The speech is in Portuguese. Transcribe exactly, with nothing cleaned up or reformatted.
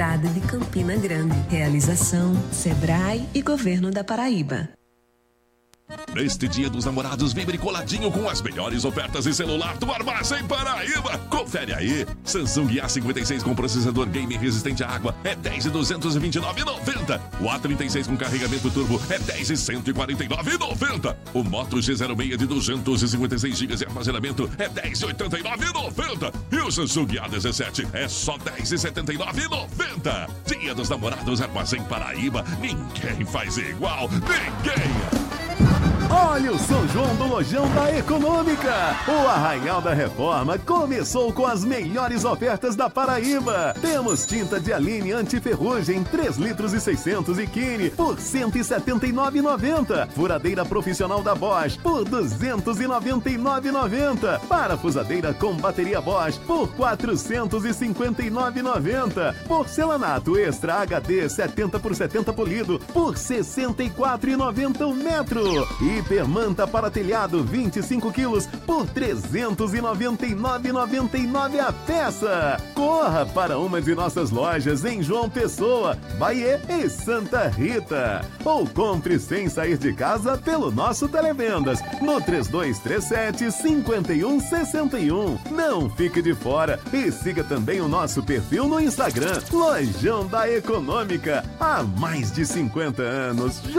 Estrada de Campina Grande. Realização Sebrae e Governo da Paraíba. Neste Dia dos Namorados, vibre coladinho com as melhores ofertas em celular do Armazém Paraíba. Confere aí. Samsung A cinquenta e seis com processador gaming resistente à água é dez mil duzentos e vinte e nove reais e noventa centavos. O A trinta e seis com carregamento turbo é dez mil cento e quarenta e nove reais e noventa centavos. O Moto G zero seis de duzentos e cinquenta e seis gigas de armazenamento é dez mil oitenta e nove reais e noventa centavos. E o Samsung A dezessete é só dez mil setenta e nove reais e noventa centavos. Dia dos Namorados Armazém Paraíba. Ninguém faz igual. Ninguém. Olha o São João do Lojão da Econômica! O Arraial da Reforma começou com as melhores ofertas da Paraíba. Temos tinta de Aline antiferrugem três litros e seiscentos e Kine por cento e setenta e nove reais e noventa centavos. Furadeira profissional da Bosch por duzentos e noventa e nove reais e noventa centavos. Parafusadeira com bateria Bosch por quatrocentos e cinquenta e nove reais e noventa centavos. Porcelanato Extra H D setenta por setenta polido por sessenta e quatro reais e noventa centavos o metro. E Hipermanta para telhado vinte e cinco quilos por trezentos e noventa e nove reais e noventa e nove centavos a peça. Corra para uma de nossas lojas em João Pessoa, Bahia e Santa Rita. Ou compre sem sair de casa pelo nosso Televendas no três dois três sete, cinco um seis um. Não fique de fora e siga também o nosso perfil no Instagram, Lojão da Econômica. Há mais de cinquenta anos.